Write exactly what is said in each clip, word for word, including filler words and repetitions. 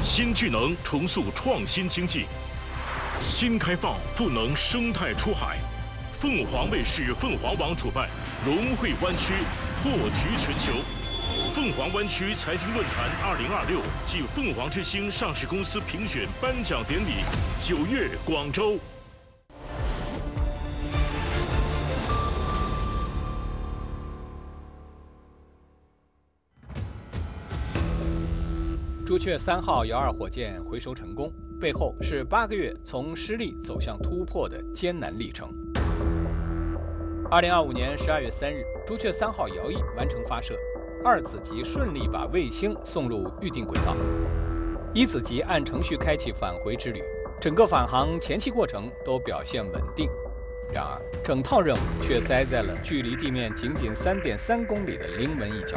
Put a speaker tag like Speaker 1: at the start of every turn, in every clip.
Speaker 1: 新智能重塑创新经济，新开放赋能生态出海。凤凰卫视凤凰网主办龙汇湾区破局全球。凤凰湾区财经论坛二零二六暨凤凰之星上市公司评选颁奖典礼，九月广州。
Speaker 2: 朱雀三号遥二火箭回收成功，背后是八个月从失利走向突破的艰难历程。二零二五年十二月三日，朱雀三号遥一完成发射，二子级顺利把卫星送入预定轨道，一子级按程序开启返回之旅，整个返航前期过程都表现稳定。然而，整套任务却栽在了距离地面仅仅三点三公里的临门一脚。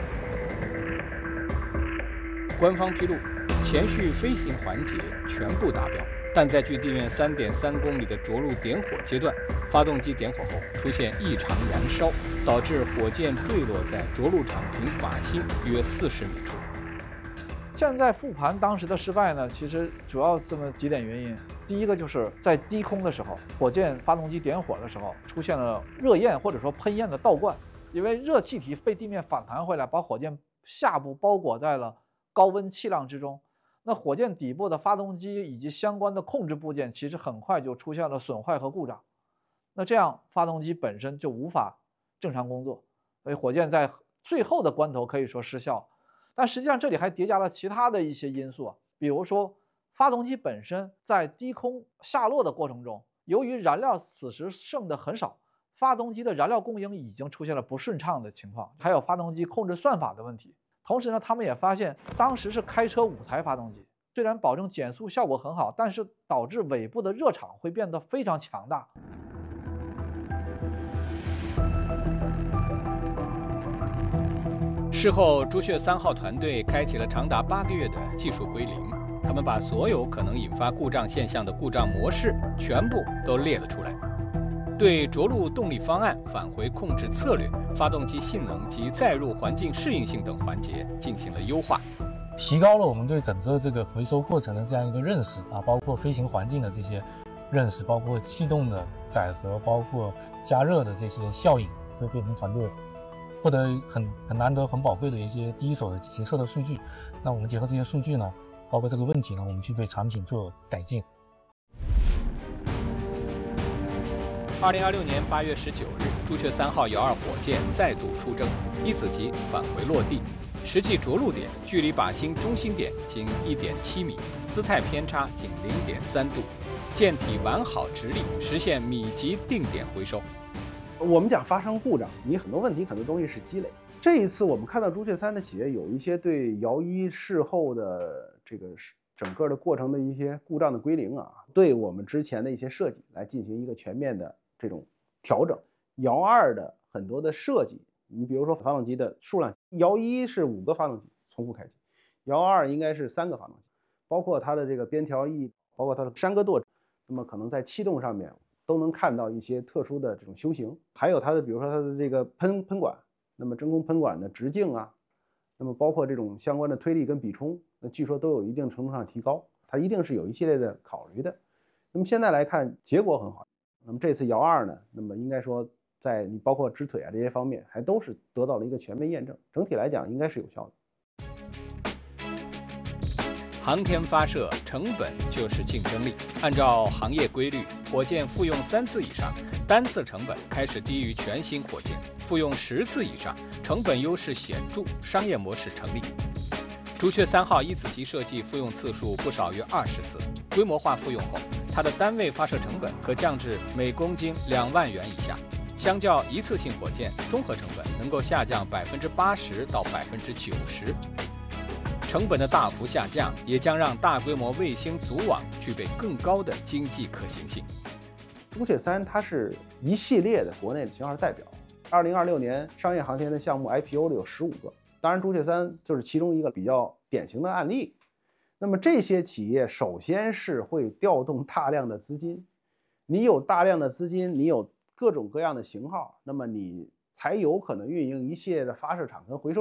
Speaker 2: 官方披露，前续飞行环节全部达标，但在距地面三点三公里的着陆点火阶段，发动机点火后出现异常燃烧，导致火箭坠落在着陆场坪靶心约四十米处。
Speaker 3: 现在复盘当时的失败呢，其实主要这么几点原因。第一个就是在低空的时候，火箭发动机点火的时候出现了热焰或者说喷焰的倒灌，因为热气体被地面反弹回来，把火箭下部包裹在了高温气浪之中。那火箭底部的发动机以及相关的控制部件其实很快就出现了损坏和故障，那这样发动机本身就无法正常工作，所以火箭在最后的关头可以说失效。但实际上这里还叠加了其他的一些因素，比如说发动机本身在低空下落的过程中，由于燃料此时剩的很少，发动机的燃料供应已经出现了不顺畅的情况，还有发动机控制算法的问题。同时呢，他们也发现当时是开车五台发动机，虽然保证减速效果很好，但是导致尾部的热场会变得非常强大。
Speaker 2: 事后，朱雀三号团队开启了长达八个月的技术归零，他们把所有可能引发故障现象的故障模式全部都列了出来，对着陆动力方案、返回控制策略、发动机性能及载入环境适应性等环节进行了优化，
Speaker 4: 提高了我们对整个这个回收过程的这样一个认识啊，包括飞行环境的这些认识，包括气动的载荷，包括加热的这些效应，会变成团队获得很很难得、很宝贵的一些第一手的实测的数据。那我们结合这些数据呢，包括这个问题呢，我们去对产品做改进。
Speaker 2: 二零二六年八月十九日，朱雀三号遥二火箭再度出征，一子级返回落地，实际着陆点距离靶心中心点仅一点七米，姿态偏差仅零点三度，舰体完好直立，实现米级定点回收。
Speaker 5: 我们讲发生故障，你很多问题很多东西是积累。这一次我们看到朱雀三的企业有一些对遥一事后的这个整个的过程的一些故障的归零啊，对我们之前的一些设计来进行一个全面的这种调整。遥二的很多的设计，你比如说发动机的数量，遥一是五个发动机重复开机，遥二应该是三个发动机，包括它的这个边条翼，包括它的山戈舵，那么可能在气动上面都能看到一些特殊的这种修行，还有它的比如说它的这个喷喷管，那么真空喷管的直径啊，那么包括这种相关的推力跟比冲，那据说都有一定程度上提高，它一定是有一系列的考虑的。那么现在来看结果很好，那么这次遥二呢，那么应该说在你包括直腿啊这些方面还都是得到了一个全面验证，整体来讲应该是有效的。
Speaker 2: 航天发射成本就是竞争力。按照行业规律，火箭复用三次以上，单次成本开始低于全新火箭；复用十次以上，成本优势显著，商业模式成立。朱雀三号一子级设计复用次数不少于二十次，规模化复用后，它的单位发射成本可降至每公斤两万元以下。相较一次性火箭，综合成本能够下降百分之八十到百分之九十。成本的大幅下降，也将让大规模卫星组网具备更高的经济可行性。
Speaker 5: 朱雀三它是一系列的国内的型号代表，二零二六年商业航天的项目 I P O 的有十五个，当然朱雀三就是其中一个比较典型的案例。那么这些企业首先是会调动大量的资金，你有大量的资金，你有各种各样的型号，那么你才有可能运营一系列的发射场跟回收场。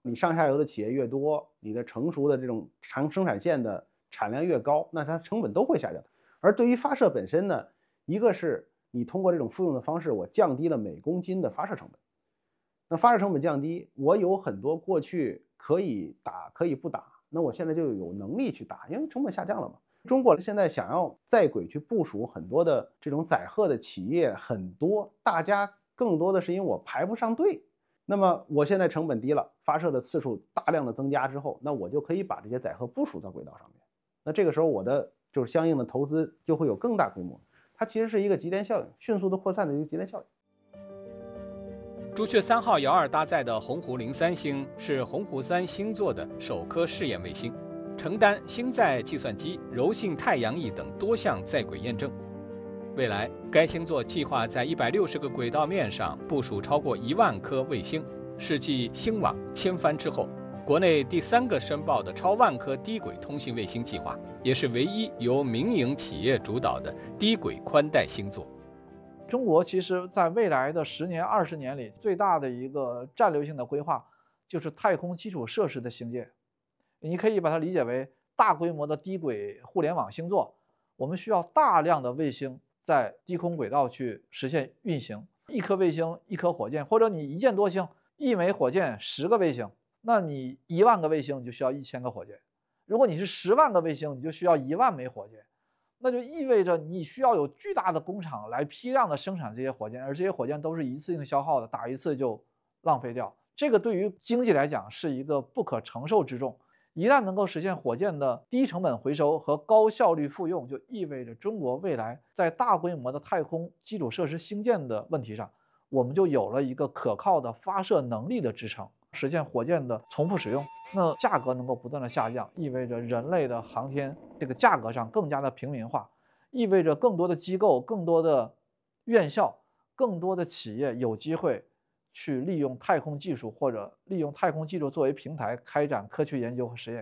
Speaker 5: 你上下游的企业越多，你的成熟的这种长生产线的产量越高，那它成本都会下降。而对于发射本身呢，一个是你通过这种复用的方式，我降低了每公斤的发射成本。那发射成本降低，我有很多过去可以打可以不打，那我现在就有能力去打，因为成本下降了嘛。中国现在想要在轨去部署很多的这种载荷的企业很多，大家更多的是因为我排不上队。那么我现在成本低了，发射的次数大量的增加之后，那我就可以把这些载荷部署到轨道上面。那这个时候我的就是相应的投资就会有更大规模，它其实是一个集联效应，迅速的扩散的一个集联效应。
Speaker 2: 朱雀三号遥二搭载的鸿鹄零三星是鸿鹄三星座的首颗试验卫星，承担星载计算机、柔性太阳翼等多项在轨验证。未来，该星座计划在一百六十个轨道面上部署超过一万颗卫星，是继星网、千帆之后，国内第三个申报的超万颗低轨通信卫星计划，也是唯一由民营企业主导的低轨宽带星座。
Speaker 3: 中国其实在未来的十年、二十年里，最大的一个战略性的规划就是太空基础设施的兴建。你可以把它理解为大规模的低轨互联网星座，我们需要大量的卫星在低空轨道去实现运行，一颗卫星一颗火箭，或者你一箭多星，一枚火箭十个卫星，那你一万个卫星你就需要一千个火箭。如果你是十万个卫星，你就需要一万枚火箭。那就意味着你需要有巨大的工厂来批量的生产这些火箭，而这些火箭都是一次性消耗的，打一次就浪费掉。这个对于经济来讲是一个不可承受之重。一旦能够实现火箭的低成本回收和高效率复用，就意味着中国未来在大规模的太空基础设施兴建的问题上，我们就有了一个可靠的发射能力的支撑，实现火箭的重复使用。那价格能够不断的下降，意味着人类的航天这个价格上更加的平民化，意味着更多的机构、更多的院校、更多的企业有机会去利用太空技术或者利用太空技术作为平台开展科学研究和实验。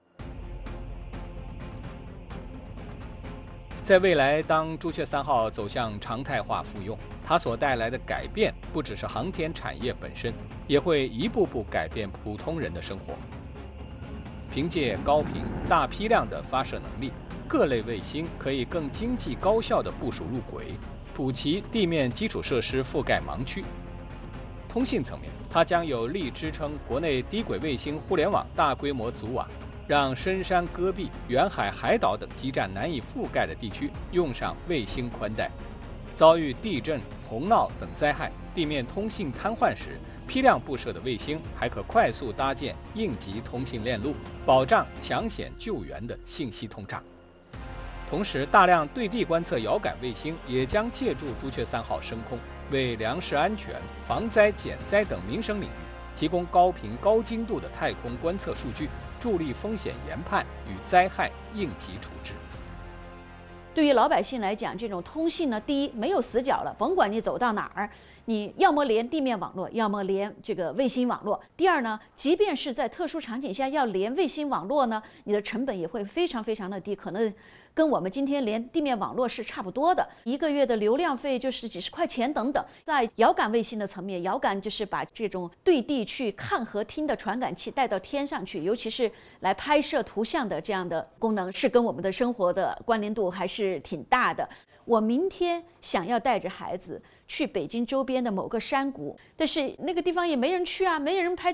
Speaker 2: 在未来，当朱雀三号走向常态化复用，它所带来的改变不只是航天产业本身，也会一步步改变普通人的生活。凭借高频、大批量的发射能力，各类卫星可以更经济高效地部署入轨，补齐地面基础设施覆盖盲区。通信层面，它将有力支撑国内低轨卫星互联网大规模组网，让深山戈壁、远海海岛等基站难以覆盖的地区用上卫星宽带。遭遇地震、洪涝等灾害，地面通信瘫痪时，批量布设的卫星还可快速搭建应急通信链路，保障抢险救援的信息通畅。同时，大量对地观测遥感卫星也将借助朱雀三号升空，为粮食安全、防灾减灾等民生领域提供高频高精度的太空观测数据，助力风险研判与灾害应急处置。
Speaker 6: 对于老百姓来讲，这种通信呢，第一没有死角了，甭管你走到哪儿，你要么连地面网络，要么连这个卫星网络。第二呢，即便是在特殊场景下要连卫星网络呢，你的成本也会非常非常的低，可能跟我们今天连地面网络是差不多的，一个月的流量费就是几十块钱等等。在遥感卫星的层面，遥感就是把这种对地去看和听的传感器带到天上去，尤其是来拍摄图像的这样的功能，是跟我们的生活的关联度还是挺大的。我明天想要带着孩子去北京周边的某个山谷，但是那个地方也没人去啊，没人拍